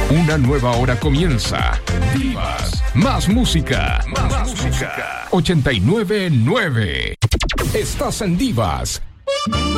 Una nueva hora comienza. Divas, más música. 89.9. Estás en Divas.